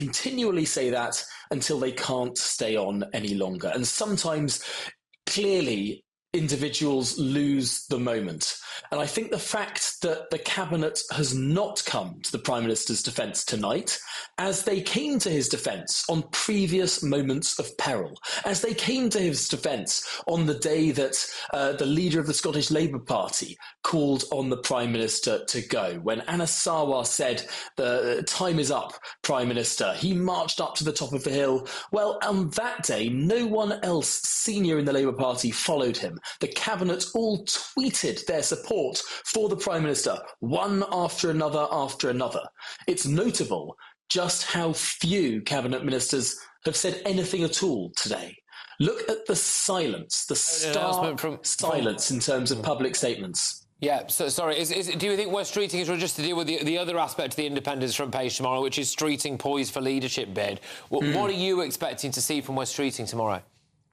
continually say that until they can't stay on any longer. And sometimes, clearly, individuals lose the moment. And I think the fact that the Cabinet has not come to the Prime Minister's defence tonight, as they came to his defence on previous moments of peril, as they came to his defence on the day that the leader of the Scottish Labour Party called on the Prime Minister to go, when Anas Sarwar said, the time is up, Prime Minister, he marched up to the top of the hill. Well, on that day, no one else senior in the Labour Party followed him. The Cabinet all tweeted their support for the Prime Minister, one after another after another. It's notable just how few Cabinet Ministers have said anything at all today. Look at the silence, the stark silence in terms of public statements. Yeah, so sorry, do you think Wes Streeting is just to deal with the other aspect of the Independent's front page tomorrow, which is Streeting poised for leadership bid? What are you expecting to see from Wes Streeting tomorrow?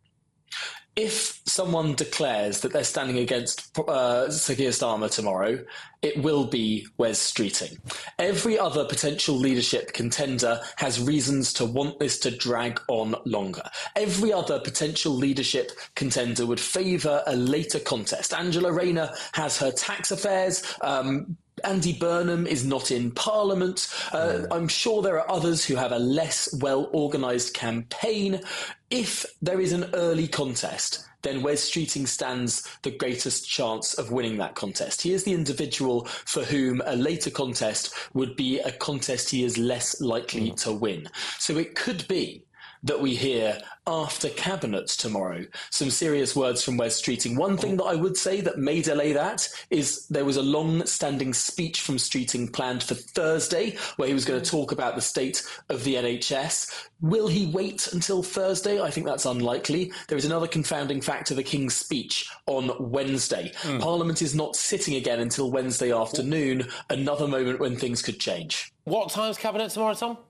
If someone declares that they're standing against Sir Keir Starmer tomorrow, it will be Wes Streeting. Every other potential leadership contender has reasons to want this to drag on longer. Every other potential leadership contender would favour a later contest. Angela Rayner has her tax affairs. Andy Burnham is not in Parliament. I'm sure there are others who have a less well-organised campaign. If there is an early contest, then Wes Streeting stands the greatest chance of winning that contest. He is the individual for whom a later contest would be a contest he is less likely to win. So it could be that we hear after Cabinet tomorrow some serious words from Wes Streeting. One thing that I would say that may delay that is there was a long-standing speech from Streeting planned for Thursday where he was going to talk about the state of the NHS. Will he wait until Thursday? I think that's unlikely. There is another confounding factor, the King's speech on Wednesday. Parliament is not sitting again until Wednesday afternoon, another moment when things could change. What time's Cabinet tomorrow, Tom?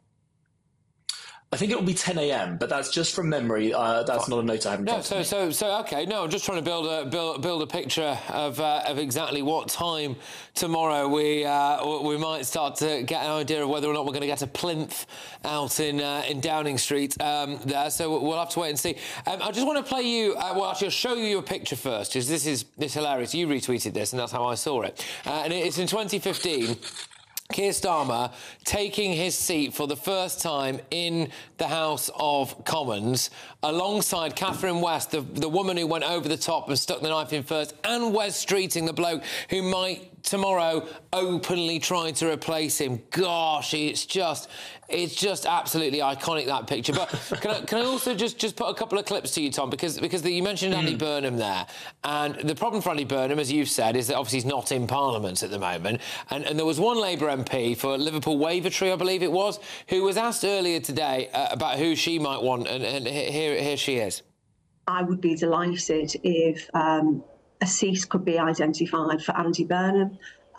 I think it will be 10 a.m., but that's just from memory. That's not a note I haven't. No, so okay. No, I'm just trying to build a picture of exactly what time tomorrow we might start to get an idea of whether or not we're going to get a plinth out in Downing Street there. So we'll have to wait and see. I just want to play you. Well, actually, I'll show you a picture first, because this is hilarious. You retweeted this, and that's how I saw it. And it's in 2015. Keir Starmer taking his seat for the first time in the House of Commons alongside Catherine West, the woman who went over the top and stuck the knife in first, and Wes Streeting, the bloke who might tomorrow openly try to replace him. Gosh, it's just absolutely iconic, that picture. But can I also just put a couple of clips to you, Tom, because you mentioned Andy Burnham there, and the problem for Andy Burnham, as you've said, is that obviously he's not in Parliament at the moment, and there was one Labour MP for Liverpool Wavertree, I believe it was, who was asked earlier today about who she might want, and here she is. I would be delighted if a seat could be identified for Andy Burnham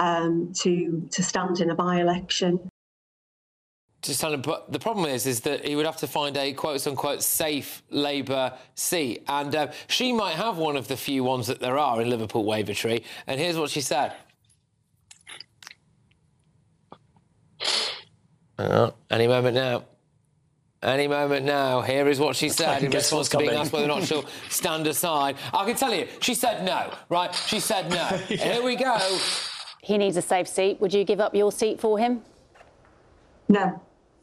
to stand in a by-election. But the problem is that he would have to find a quote-unquote safe Labour seat. And she might have one of the few ones that there are in Liverpool Wavertree. And here's what she said. Any moment now. Any moment now. Here is what she said in response to being asked whether or not she'll stand aside. I can tell you, she said no, right? She said no. Yeah. Here we go. He needs a safe seat. Would you give up your seat for him? No.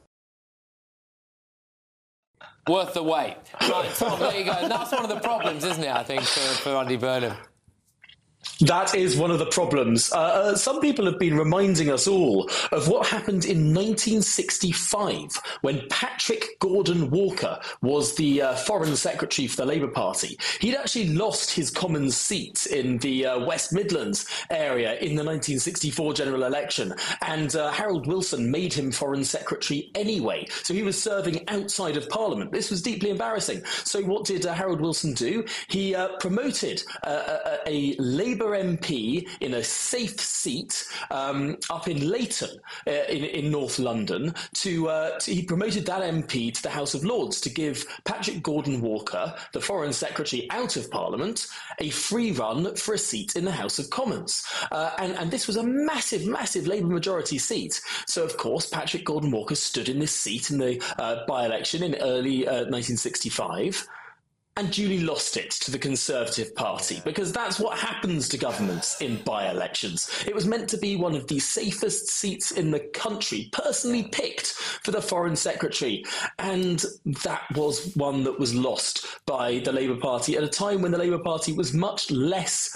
Worth the wait. Right, Tom, there you go. And that's one of the problems, isn't it, I think, for Andy Burnham? That is one of the problems. Some people have been reminding us all of what happened in 1965 when Patrick Gordon Walker was the Foreign Secretary for the Labour Party. He'd actually lost his Commons seat in the West Midlands area in the 1964 general election, and Harold Wilson made him Foreign Secretary anyway. So he was serving outside of Parliament. This was deeply embarrassing. So what did Harold Wilson do? He promoted a Labour Labour MP in a safe seat up in Leighton in North London. He promoted that MP to the House of Lords to give Patrick Gordon Walker, the Foreign Secretary out of Parliament, a free run for a seat in the House of Commons. And this was a massive, massive Labour majority seat. So, of course, Patrick Gordon Walker stood in this seat in the by-election in early 1965 and duly lost it to the Conservative Party, because that's what happens to governments in by-elections. It was meant to be one of the safest seats in the country, personally picked for the Foreign Secretary, and that was one that was lost by the Labour Party at a time when the Labour Party was much less